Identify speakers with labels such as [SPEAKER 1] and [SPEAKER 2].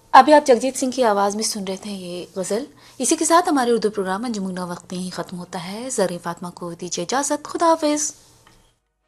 [SPEAKER 1] अभी आप जगजीत सिंह की आवाज़ में सुन रहे थे ये गज़ल। इसी के साथ हमारे उर्दू प्रोग्राम अंजुमन वक्त में ही ख़त्म होता है। ज़रीन फातिमा को दीजिए इजाज़त। खुदा हाफिज़।